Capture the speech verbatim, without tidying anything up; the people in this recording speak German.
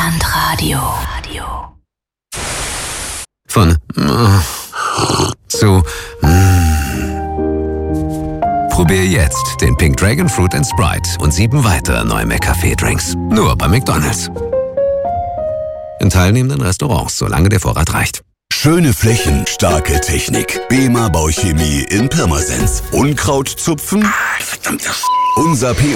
Deutschlandradio. Von äh, zu äh. Probier jetzt den Pink Dragon Fruit and Sprite und sieben weitere neue McCafé-Drinks. Nur bei McDonald's. In teilnehmenden Restaurants, solange der Vorrat reicht. Schöne Flächen, starke Technik. B E M A Bauchemie in Pirmasens. Unkraut zupfen? Ah, verdammt. Unser P